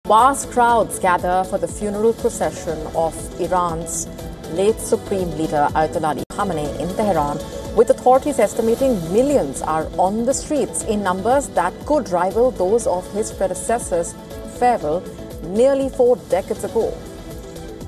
Vast crowds gather for the funeral procession of Iran's late Supreme Leader Ayatollah Ali Khamenei in Tehran, with authorities estimating millions are on the streets in numbers that could rival those of his predecessor's farewell nearly 4 decades ago.